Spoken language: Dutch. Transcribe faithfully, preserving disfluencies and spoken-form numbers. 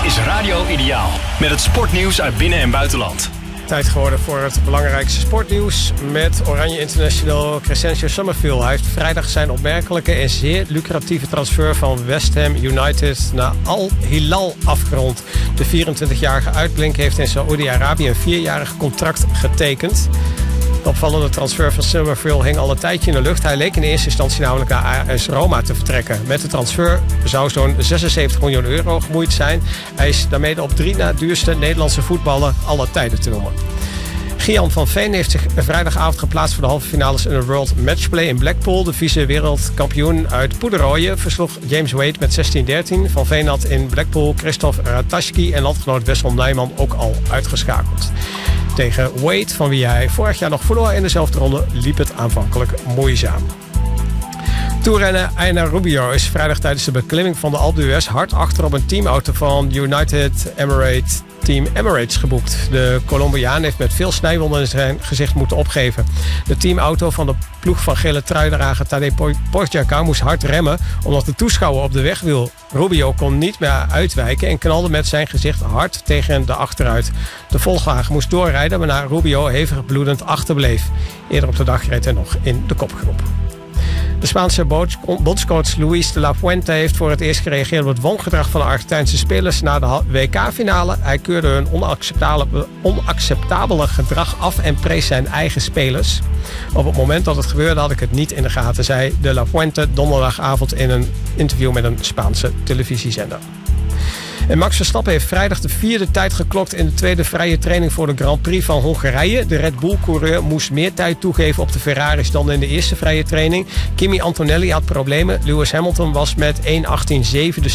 is Radio Ideaal. Met het sportnieuws uit binnen- en buitenland. Tijd geworden voor het belangrijkste sportnieuws met Oranje International Crescencio Summerfield. Hij heeft vrijdag zijn opmerkelijke en zeer lucratieve transfer van West Ham United naar Al Hilal afgerond. De vierentwintigjarige uitblink heeft in Saoedi-Arabië een vierjarig contract getekend. De opvallende transfer van Summerfield hing al een tijdje in de lucht. Hij leek in eerste instantie namelijk naar A S Roma te vertrekken. Met de transfer zou zo'n zesenzeventig miljoen euro gemoeid zijn. Hij is daarmee de op drie na duurste Nederlandse voetballer aller tijden te noemen. Gian van Veen heeft zich vrijdagavond geplaatst voor de halve finales in de World Matchplay in Blackpool. De vice-wereldkampioen uit Poederooien versloeg James Wade met zestien dertien. Van Veen had in Blackpool Christophe Ratajski en landgenoot Wessel Nijman ook al uitgeschakeld. Tegen Wade, van wie hij vorig jaar nog verloor in dezelfde ronde, liep het aanvankelijk moeizaam. Toerrenner Aina Rubio is vrijdag tijdens de beklimming van de Alpe d'Huez hard achter op een teamauto van United Emirates Team Emirates geboekt. De Colombiaan heeft met veel snijwonden in zijn gezicht moeten opgeven. De teamauto van de ploeg van gele truidrager Tadej Pogačar moest hard remmen omdat de toeschouwer op de weg wil. Rubio kon niet meer uitwijken en knalde met zijn gezicht hard tegen de achteruit. De volgwagen moest doorrijden, waarna Rubio hevig bloedend achterbleef. Eerder op de dag reed hij nog in de kopgroep. De Spaanse bondscoach Luis de la Fuente heeft voor het eerst gereageerd op het wangedrag van de Argentijnse spelers na de W K-finale. Hij keurde hun onacceptabele, onacceptabele gedrag af en prees zijn eigen spelers. Op het moment dat het gebeurde had ik het niet in de gaten, zei de la Fuente donderdagavond in een interview met een Spaanse televisiezender. En Max Verstappen heeft vrijdag de vierde tijd geklokt in de tweede vrije training voor de Grand Prix van Hongarije. De Red Bull-coureur moest meer tijd toegeven op de Ferraris dan in de eerste vrije training. Kimi Antonelli had problemen. Lewis Hamilton was met één achttien zeven de